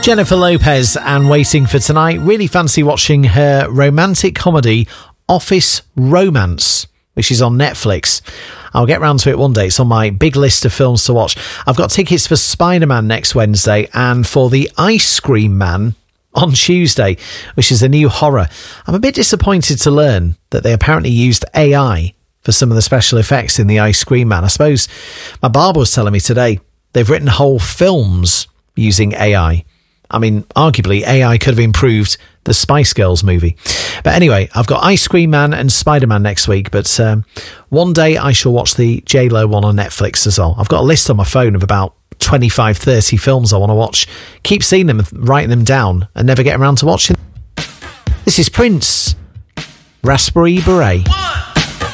Jennifer Lopez and Waiting for Tonight. Really fancy watching her romantic comedy Office Romance, which is on Netflix. I'll get round to it one day. It's on my big list of films to watch. I've got tickets for Spider-Man next Wednesday and for The Ice Cream Man on Tuesday, which is a new horror. I'm a bit disappointed to learn that they apparently used AI for some of the special effects in The Ice Cream Man. I suppose my barber was telling me today they've written whole films using AI. I mean, arguably, AI could have improved the Spice Girls movie. But anyway, I've got Ice Cream Man and Spider-Man next week, but one day I shall watch the J-Lo one on Netflix as well. I've got a list on my phone of about 25, 30 films I want to watch. Keep seeing them, writing them down, and never get around to watching. This is Prince, Raspberry Beret. 1